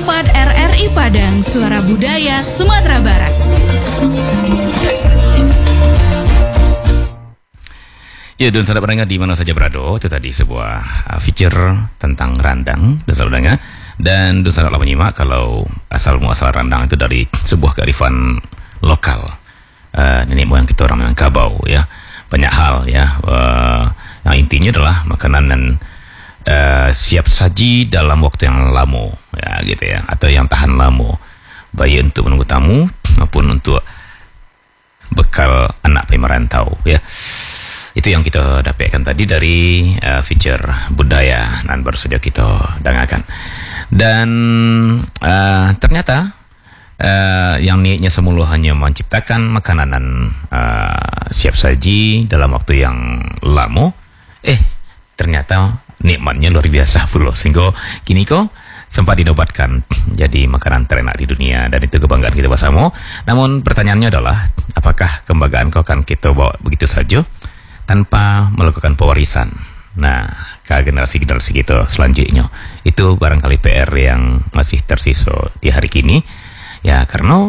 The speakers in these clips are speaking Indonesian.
RRI Padang, Suara Budaya Sumatera Barat. Ya, dan saudara pendengar di mana saja berada, itu tadi sebuah feature tentang randang, dan saudara pendengar. Dan saudara menyimak kalau asal muasal randang itu dari sebuah kearifan lokal. Nenek moyang kita orang Minangkabau, ya. Banyak hal, ya. Yang intinya adalah makanan dan siap saji dalam waktu yang lama, ya gitu ya, atau yang tahan lama, baik untuk menunggu tamu maupun untuk bekal anak pemerantau, ya. Itu yang kita dapatkan tadi dari feature budaya dan baru saja kita dengarkan. Dan ternyata yang niatnya semula hanya menciptakan makanan dan siap saji dalam waktu yang lama, ternyata nikmatnya luar biasa pula, sehingga kini kok sempat dinobatkan jadi makanan terenak di dunia, dan itu kebanggaan kita bersama. Namun pertanyaannya adalah, apakah kebanggaan kau akan kita bawa begitu saja tanpa melakukan pewarisan? Nah, ke generasi-generasi kita selanjutnya, itu barangkali PR yang masih tersisa di hari kini, ya, karena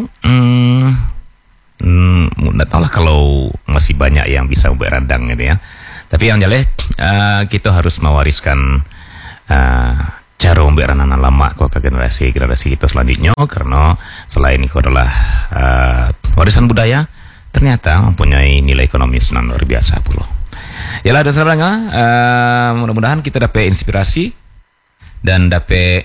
nggak tahu lah kalau masih banyak yang bisa membuat randang gitu ya. Tapi yang jelas kita harus mewariskan cara membuat randang lama ke generasi-generasi kita selanjutnya, karena selain itu adalah warisan budaya, ternyata mempunyai nilai ekonomis yang luar biasa pula. Yalah, dan saudara, mudah-mudahan kita dapat inspirasi dan dapat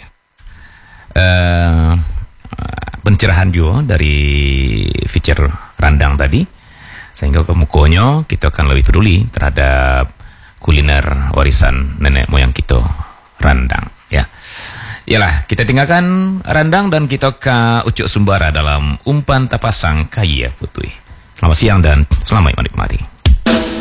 pencerahan juga dari feature randang tadi, sehingga kemudiannya kita akan lebih peduli terhadap kuliner warisan nenek moyang kita, randang, ya. Yalah, kita tinggalkan randang dan kita ke Ucuk Sumbara dalam umpan tapasang kaya putui. Selamat siang dan selamat menikmati.